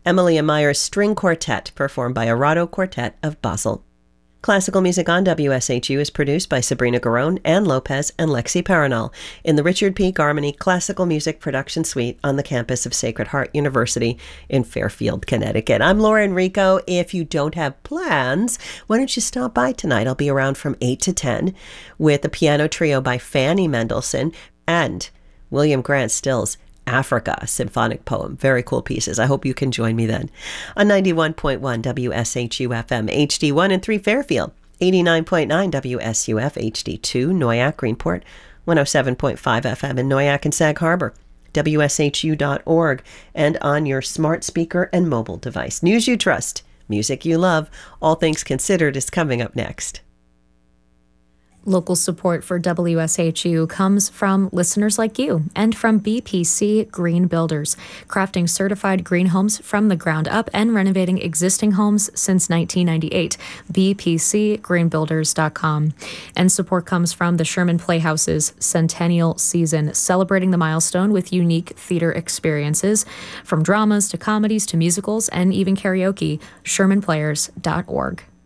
Emilia Meyer's String Quartet, performed by Arado Quartet of Basel. Classical music on WSHU is produced by Sabrina Garone, Ann Lopez, and Lexi Paranal in the Richard P. Garmany Classical Music Production Suite on the campus of Sacred Heart University in Fairfield, Connecticut. I'm Laura Enrico. If you don't have plans, why don't you stop by tonight? I'll be around from 8 to 10 with a piano trio by Fanny Mendelssohn and William Grant Still's Africa symphonic poem. Very cool pieces. I hope you can join me then. On 91.1 WSHU FM HD1 and 3 Fairfield, 89.9 WSUF HD2 Noyak Greenport, 107.5 FM in Noyak and Sag Harbor, WSHU.org, and on your smart speaker and mobile device. News you trust, music you love. All Things Considered is coming up next. Local support for WSHU comes from listeners like you and from BPC Green Builders, crafting certified green homes from the ground up and renovating existing homes since 1998. BPCGreenbuilders.com. And support comes from the Sherman Playhouse's Centennial Season, celebrating the milestone with unique theater experiences, from dramas to comedies to musicals and even karaoke. ShermanPlayers.org.